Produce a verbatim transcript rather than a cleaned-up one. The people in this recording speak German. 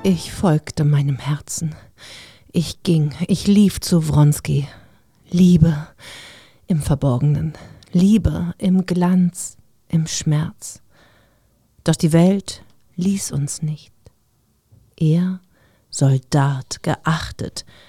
Ich folgte meinem Herzen. Ich ging, ich lief zu Wronski. Liebe im Verborgenen, Liebe im Glanz, im Schmerz. Doch die Welt ließ uns nicht. Er, Soldat, geachtet,